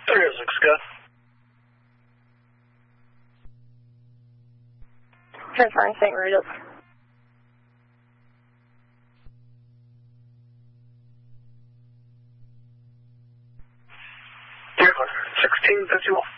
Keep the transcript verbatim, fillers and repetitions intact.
There is, Scott. Transferring Saint Regis. sixteen fifty-one.